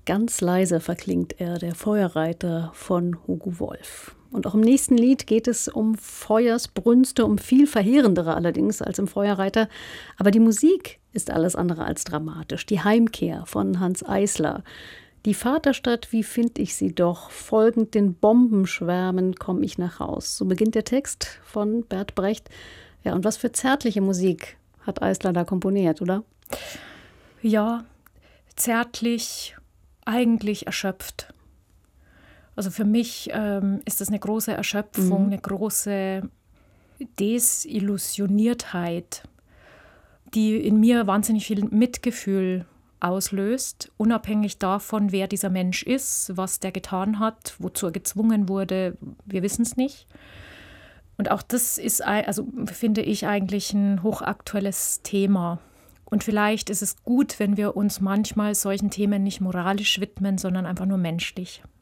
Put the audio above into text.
Ganz leise verklingt er, der Feuerreiter von Hugo Wolf. Und auch im nächsten Lied geht es um Feuersbrünste, um viel verheerendere allerdings als im Feuerreiter. Aber die Musik ist alles andere als dramatisch. Die Heimkehr von Hanns Eisler. Die Vaterstadt, wie find ich sie doch? Folgend den Bombenschwärmen komm ich nach Haus. So beginnt der Text von Bert Brecht. Ja, und was für zärtliche Musik hat Eisler da komponiert, oder? Ja, zärtlich, eigentlich erschöpft. Also für mich ist das eine große Erschöpfung, eine große Desillusioniertheit, die in mir wahnsinnig viel Mitgefühl auslöst, unabhängig davon, wer dieser Mensch ist, was der getan hat, wozu er gezwungen wurde, wir wissen es nicht. Und auch das ist, also finde ich, eigentlich ein hochaktuelles Thema. Und vielleicht ist es gut, wenn wir uns manchmal solchen Themen nicht moralisch widmen, sondern einfach nur menschlich.